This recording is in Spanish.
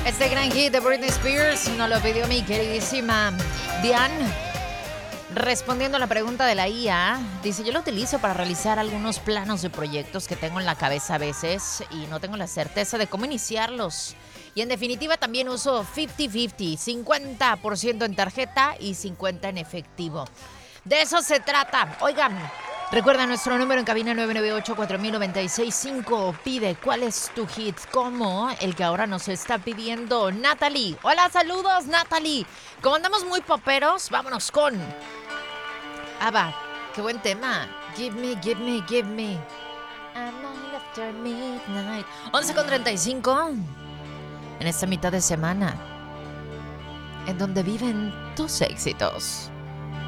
Este gran hit de Britney Spears nos lo pidió mi queridísima Diane. Respondiendo a la pregunta de la IA, dice, yo lo utilizo para realizar algunos planos de proyectos que tengo en la cabeza a veces y no tengo la certeza de cómo iniciarlos. Y en definitiva también uso 50-50, 50% en tarjeta y 50% en efectivo. De eso se trata. Oigan, recuerda nuestro número en cabina 998-4000-965. Pide cuál es tu hit, como el que ahora nos está pidiendo Natalie. Hola, saludos Natalie. Como andamos muy poperos, vámonos con ABBA. Qué buen tema. Give me, give me, give me. A night after midnight. 11:35. En esta mitad de semana, en donde viven tus éxitos.